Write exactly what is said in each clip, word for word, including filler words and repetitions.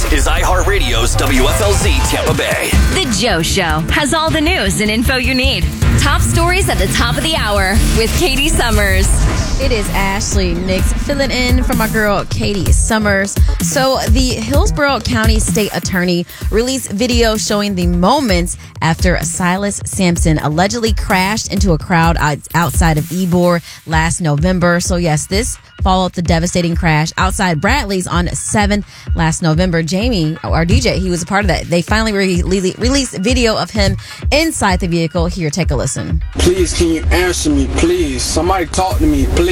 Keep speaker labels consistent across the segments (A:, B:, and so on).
A: is iHeartRadio's W F L Z Tampa Bay.
B: The Joe Show has all the news and info you need. Top stories at the top of the hour with Katie Summers.
C: It is Ashley Nix filling in for my girl Katie Summers. So the Hillsborough County State Attorney released video showing the moments after Silas Sampson allegedly crashed into a crowd outside of Ybor last November. So yes, this followed the devastating crash outside Bradley's on seventh last November. Jamie, our D J, he was a part of that. They finally re- re- released video of him inside the vehicle. Here, take a listen.
D: Please, can you answer me, please? Somebody talk to me, please.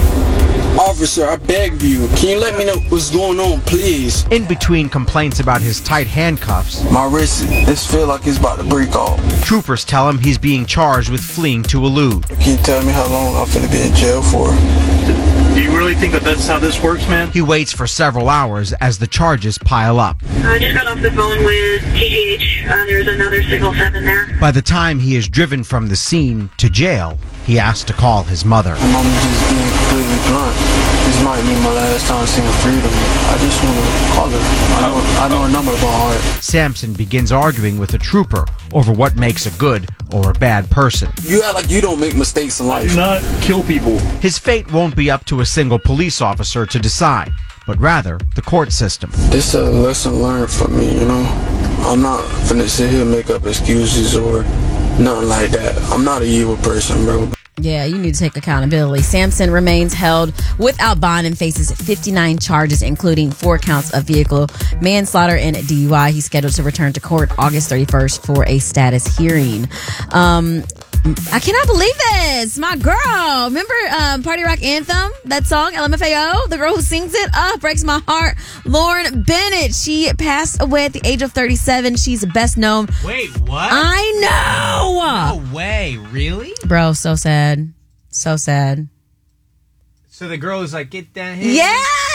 D: Officer, I beg you. Can you let me know what's going on, please?
E: In between complaints about his tight handcuffs,
D: my wrist, this feel like it's about to break off.
E: Troopers tell him he's being charged with fleeing to elude.
D: Can you tell me how long I'm finna be in jail for?
F: Do you really think that that's how this works, man?
E: He waits for several hours as the charges pile up.
G: I just got off the phone with T G H. Uh, there's another Signal seven there.
E: By the time he is driven from the scene to jail, he asks to call his mother.
D: I'm just being completely blunt. This might be my last time seeing freedom. I just want to call her. I know, I know her number by heart.
E: Sampson begins arguing with a trooper over what makes a good or a bad person.
D: You act like you don't make mistakes in life.
F: Do not kill people.
E: His fate won't be up to a single police officer to decide, but rather the court system.
D: This is a lesson learned for me, you know? I'm not finna sit here and make up excuses or nothing like that. I'm not a evil person, bro.
C: Yeah, you need to take accountability. Sampson remains held without bond and faces fifty-nine charges, including four counts of vehicle manslaughter and D U I. He's scheduled to return to court August thirty-first for a status hearing. Um, I cannot believe this. My girl. Remember um, Party Rock Anthem? That song, L M F A O? The girl who sings it? Oh, breaks my heart. Lauren Bennett. She passed away at the age of thirty-seven. She's best known.
H: Wait, what?
C: I know.
H: No way. Really?
C: Bro, so sad. So sad.
H: So the girl was like, get down here.
C: Yeah.